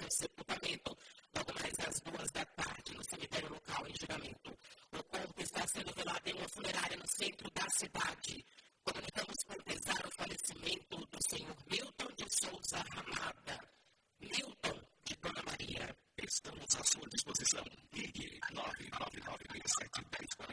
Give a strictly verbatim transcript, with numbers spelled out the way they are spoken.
o sepultamento. Logo mais às duas da tarde, no cemitério local em Juramento. O corpo está sendo velado em uma funerária no centro da cidade. Comunicamos com pesar o falecimento do senhor Milton de Souza Ramada. Milton de Dona Maria. Estamos à sua disposição. Ligue nove nove nove, sete um zero, quatro